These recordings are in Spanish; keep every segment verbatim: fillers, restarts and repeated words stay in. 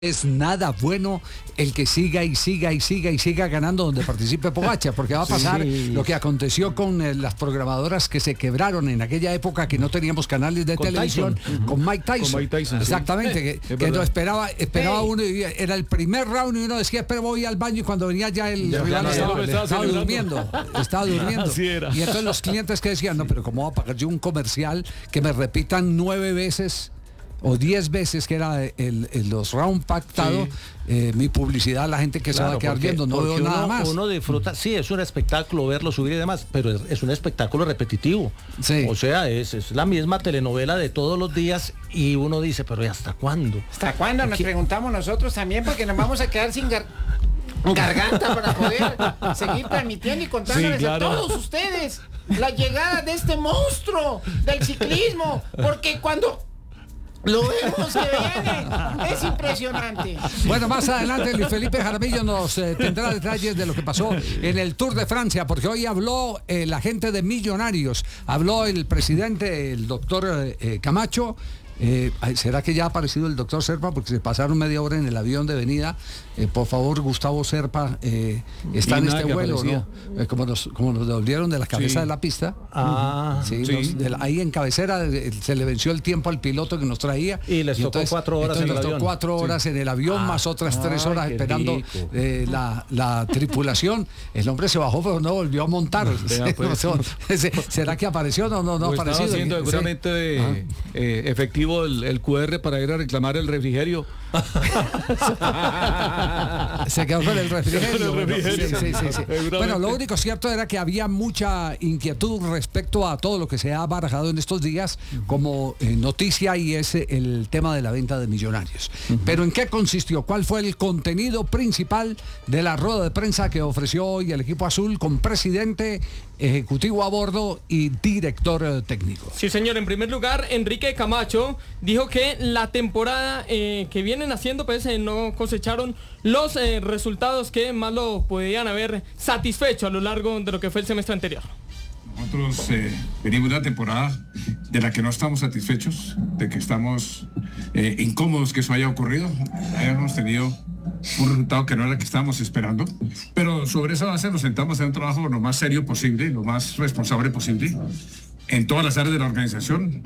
Es nada bueno el que siga y siga y siga y siga ganando donde participe Pogačar, porque va a pasar sí. lo que aconteció con eh, las programadoras que se quebraron en aquella época que no teníamos canales de con televisión, Tyson. con Mike Tyson. Con Mike Tyson Exactamente, sí. que, que no esperaba, esperaba hey. uno y era el primer round y uno decía, pero voy al baño y cuando venía ya el ya, rival ya, estaba, ya, estaba, estaba durmiendo, estaba durmiendo. Así era. Y entonces los clientes que decían, no, pero ¿cómo voy a pagar yo un comercial que me repitan nueve veces? O diez veces que era el, el, los round pactados, sí. eh, mi publicidad, la gente que claro, se va a quedar porque, viendo, no veo uno, nada más. Uno disfruta, sí, es un espectáculo verlo subir y demás, pero es, es un espectáculo repetitivo. Sí. O sea, es, es la misma telenovela de todos los días y uno dice, pero ¿y hasta cuándo? ¿Hasta cuándo? Nos preguntamos nosotros también, porque nos vamos a quedar sin gar garganta para poder seguir transmitiendo y contándoles sí, claro. a todos ustedes la llegada de este monstruo del ciclismo, porque cuando lo vemos que viene, es impresionante. Bueno, más adelante Luis Felipe Jaramillo nos eh, tendrá detalles de lo que pasó en el Tour de Francia, porque hoy habló eh, la gente de Millonarios, habló el presidente, el doctor eh, Camacho. Eh, ¿Será que ya ha aparecido el doctor Serpa? Porque se pasaron media hora en el avión de venida. Eh, por favor, Gustavo Serpa eh, está en este vuelo, ¿no? Eh, como, nos, como nos devolvieron de la cabeza sí. de la pista. Ah, sí, sí. Nos, de la, ahí en cabecera eh, se le venció el tiempo al piloto que nos traía. Y les y tocó entonces, cuatro horas en el avión. cuatro horas sí. en el avión, ah, más otras ay, tres horas esperando eh, la, la tripulación. El hombre se bajó, pero no volvió a montar. Venga, pues. ¿Será que apareció? No, no, no ha aparecido. Estaba haciendo seguramente sí. de, ah. eh, efectivo El, el cu erre para ir a reclamar el refrigerio. Se quedó con el refrigerio. Bueno, sí, sí, sí, sí. Bueno, lo único cierto era que había mucha inquietud respecto a todo lo que se ha barajado en estos días como eh, noticia, y es el tema de la venta de Millonarios. Uh-huh. Pero ¿en qué consistió? ¿Cuál fue el contenido principal de la rueda de prensa que ofreció hoy el equipo azul con presidente, ejecutivo a bordo y director técnico? Sí, señor. En primer lugar, Enrique Camacho dijo que la temporada eh, que vienen haciendo pues eh, no cosecharon los eh, resultados que más lo podían haber satisfecho a lo largo de lo que fue el semestre anterior. Nosotros eh, venimos de una temporada de la que no estamos satisfechos, de que estamos eh, incómodos que eso haya ocurrido. Hemos tenido un resultado que no era el que estábamos esperando, pero sobre esa base nos sentamos en un trabajo lo más serio posible, lo más responsable posible, en todas las áreas de la organización,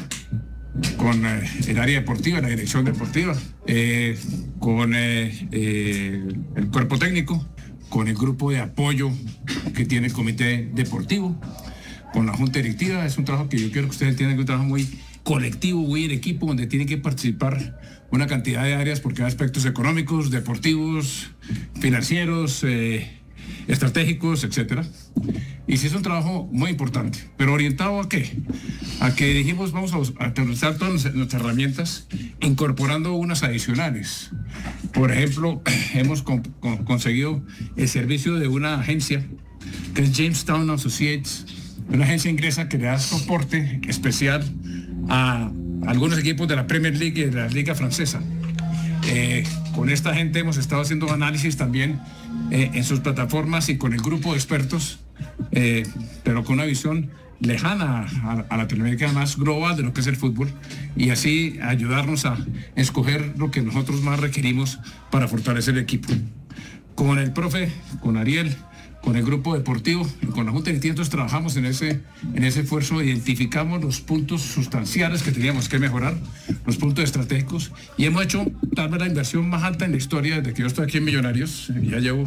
con eh, el área deportiva, la dirección deportiva, eh, con eh, eh, el cuerpo técnico, con el grupo de apoyo que tiene el comité deportivo, con la junta directiva. Es un trabajo que yo quiero que ustedes entiendan, que es un trabajo muy colectivo, muy en equipo, donde tiene que participar una cantidad de áreas, porque hay aspectos económicos, deportivos, financieros, eh, estratégicos, etcétera. Y sí es un trabajo muy importante, pero orientado ¿a qué? A que dijimos vamos a utilizar todas nuestras herramientas, incorporando unas adicionales. Por ejemplo, hemos con, con, conseguido el servicio de una agencia que es Jamestown Associates, una agencia inglesa que le da soporte especial a algunos equipos de la Premier League y de la Liga Francesa. Eh, con esta gente hemos estado haciendo análisis también eh, en sus plataformas y con el grupo de expertos, eh, pero con una visión lejana a, a Latinoamérica, más global de lo que es el fútbol, y así ayudarnos a escoger lo que nosotros más requerimos para fortalecer el equipo. Con el profe, con Ariel, con el grupo deportivo y con la Junta de Directivos trabajamos en ese, en ese esfuerzo, identificamos los puntos sustanciales que teníamos que mejorar, los puntos estratégicos, y hemos hecho tal vez la inversión más alta en la historia desde que yo estoy aquí en Millonarios. Ya llevo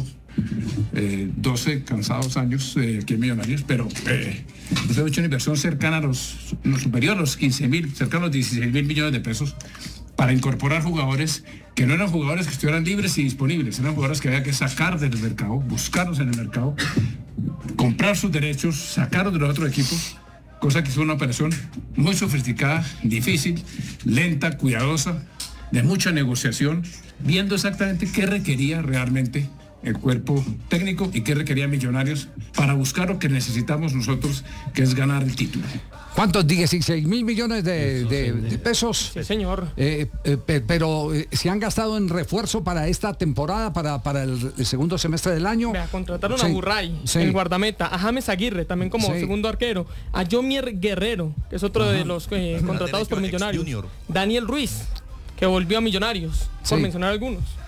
eh, doce cansados años eh, aquí en Millonarios, pero eh, hemos hecho una inversión cercana a los, los superior a los quince mil, cercana a los dieciséis mil millones de pesos, para incorporar jugadores que no eran jugadores que estuvieran libres y disponibles, eran jugadores que había que sacar del mercado, buscarlos en el mercado, comprar sus derechos, sacarlos de los otros equipos, cosa que es una operación muy sofisticada, difícil, lenta, cuidadosa, de mucha negociación, viendo exactamente qué requería realmente el cuerpo técnico y qué requería Millonarios para buscar lo que necesitamos nosotros, que es ganar el título. ¿Cuántos? dieciséis mil millones de, de, de pesos. Sí, señor. Eh, eh, pero eh, se han gastado en refuerzo para esta temporada, para, para el, el segundo semestre del año. Vea, contrataron sí. a Burray, sí. el guardameta, a James Aguirre, también como sí. segundo arquero, a Jomier Guerrero, que es otro Ajá. de los eh, contratados por Millonarios, Daniel Ruiz, que volvió a Millonarios, por Sí. mencionar algunos.